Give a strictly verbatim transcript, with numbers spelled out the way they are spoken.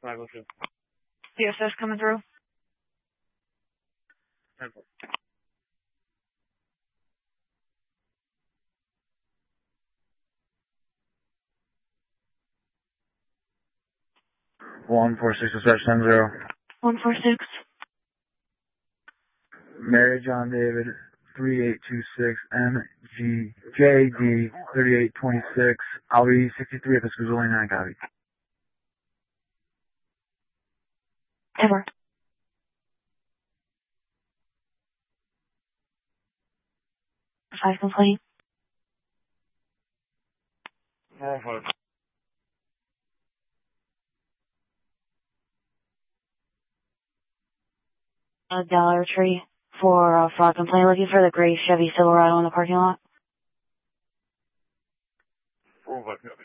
five oh two. C S S coming through. Temple. One four six dispatch ten zero. One four six. Mary John David three eight two six M G J D thirty eight twenty six. I'll be sixty three if it's only nine copy. Ever. Five complaint. Four five. A Dollar Tree for a fraud complaint. Looking for the gray Chevy Silverado in the parking lot. Four five copy.